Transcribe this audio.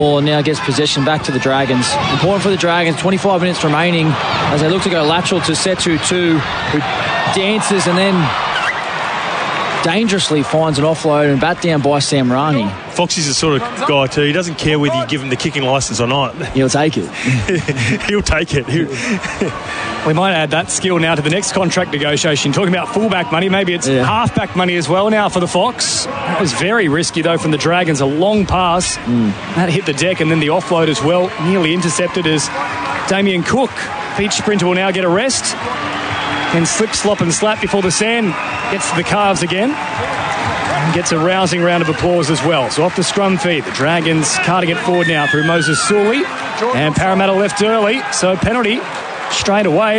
Ball now gets possession back to the Dragons. Important for the Dragons, 25 minutes remaining as they look to go lateral to Setu 2, who dances and then dangerously finds an offload and bat down by Sam Rani. Foxy's the sort of guy too, he doesn't care whether you give him the kicking licence or not. He'll take it. He'll take it. We might add that skill now to the next contract negotiation. Talking about fullback money, maybe it's halfback money as well now for the Fox. That was very risky though from the Dragons. A long pass. That hit the deck and then the offload as well. Nearly intercepted as Damien Cook. Each sprinter will now get a rest. Then slip, slop and slap before the sand gets to the calves again. And gets a rousing round of applause as well. So off the scrum feed, the Dragons carting it forward now through Moses Sully. And Parramatta left early, so penalty straight away.